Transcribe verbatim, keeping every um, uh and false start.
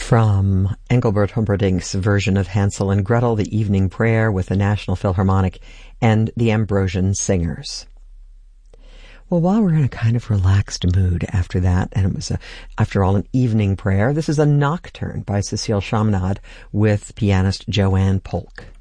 From Engelbert Humperdinck's version of Hansel and Gretel, the Evening Prayer with the National Philharmonic and the Ambrosian Singers. Well, while we're in a kind of relaxed mood after that, and it was, a, after all, an evening prayer, this is a nocturne by Cecile Chaminade with pianist Joanne Polk.